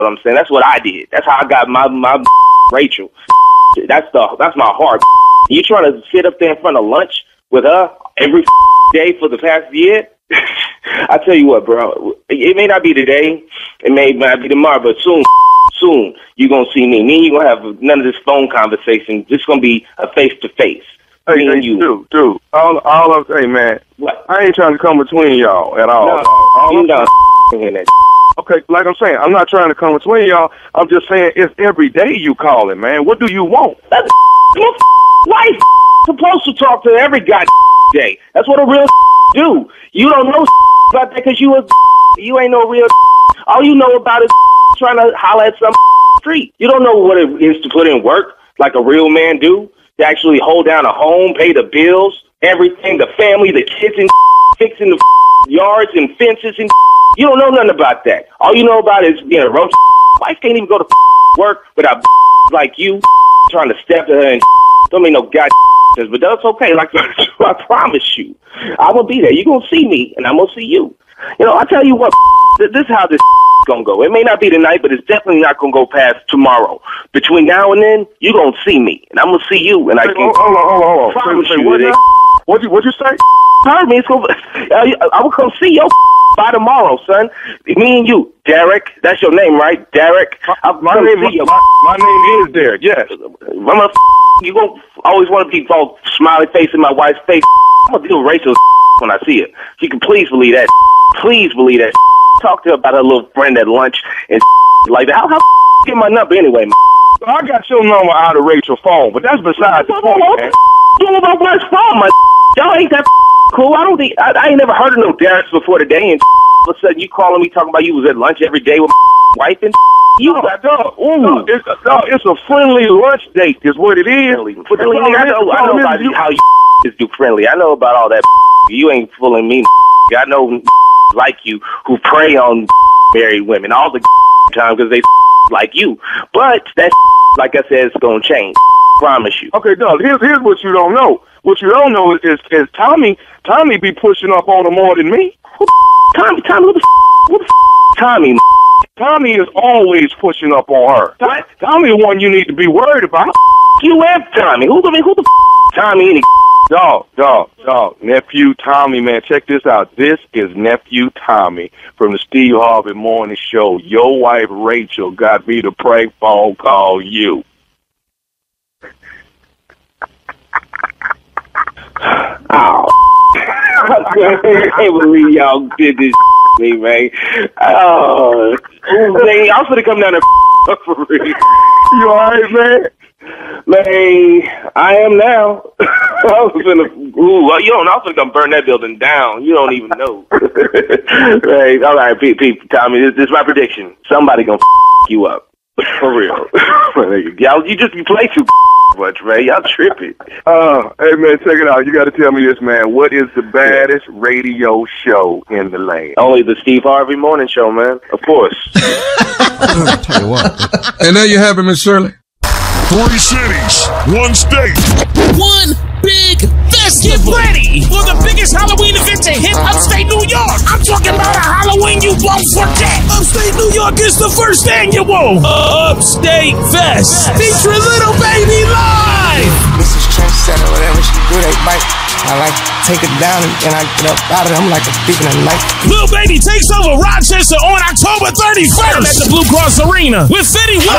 what I'm saying? That's what I did. That's how I got my Rachel. That's my heart. You trying to sit up there in front of lunch with her every day for the past year? I tell you what, bro. It may not be today. It may not be tomorrow, but soon you're going to see me. Me and you going to have none of this phone conversation. It's going to be a face-to-face. Hey, dude. Hey, man. What? I ain't trying to come between y'all at all. No, you don't hear that. Okay, like I'm saying, I'm not trying to come between y'all. I'm just saying it's every day you calling, man. What do you want? That's your wife supposed to talk to every day. That's what a real do. You don't know about that because you ain't no real. All you know about is trying to holler at some street. You don't know what it is to put in work like a real man do, to actually hold down a home, pay the bills, everything, the family, the kids, and fixing the yards and fences and. You don't know nothing about that. All you know about is being a roach. Wife can't even go to work without like you trying to step to her and don't make no sense. But that's okay. Like I promise you, I'm gonna be there. You're gonna see me, and I'm gonna see you. You know, I tell you what, this is how this gonna go. It may not be tonight, but it's definitely not gonna go past tomorrow. Between now and then, you're gonna see me, and I'm gonna see you. And I can hold on. promise Say, you what'd you say? Heard me. It's gonna, I will come see your by tomorrow, son. Me and you, Derek. That's your name, right? Derek. My name is Derek. Yes. You gonna always want to be all smiley face in my wife's face. I'm gonna deal with Rachel when I see her. She can please believe that. Please believe that. Talk to her about her little friend at lunch and like that. How get my number anyway, man? I got your number out of Rachel's phone, but that's besides the point, man. You about my phone, man. Y'all ain't that cool. I don't think I ain't never heard of no Dereks before today, and all of a sudden you calling me talking about you was at lunch every day with my wife and you got it's a friendly lunch date is what it is. I know about how you is do friendly. I know about all that. You ain't fooling me. I know like you who prey on married women all the time because they like you. But that like I said, it's gonna change. Promise you. Okay, Doug. Here's what you don't know. What you don't know is Tommy be pushing up on her more than me. Tommy, who the Tommy? Tommy is always pushing up on her. Tommy the one you need to be worried about. You and Tommy. Who the Tommy? Any Dog. Nephew Tommy, man. Check this out. This is Nephew Tommy from the Steve Harvey Morning Show. Your wife Rachel got me to prank phone call you. Oh, I can't believe y'all did this to me, man. Oh, man, I'm gonna come down and for real. You alright, man? Man, I am now. I was you don't know, I was gonna come burn that building down. You don't even know. Right, all right, Pete, Tommy, this is my prediction. Somebody gonna you up. For real. Y'all, you just play too much, man. Y'all tripping. Hey, man, check it out. You got to tell me this, man. What is the baddest radio show in the land? Only the Steve Harvey Morning Show, man. Of course. Tell you what. And there you have it, Miss Shirley. 3 cities, 1 state, 1 big festival. Get ready for the biggest Halloween event to hit upstate New York. I'm talking about a Halloween you won't forget. Upstate New York is the first annual Upstate Fest featuring Little Baby live. Mrs. Trendsetter, whatever she do, they bite. I like take it down and I get up out of it. I'm like a thief in the night. Lil Baby takes over Rochester on October 31st at the Blue Cross Arena with Fetty Wap,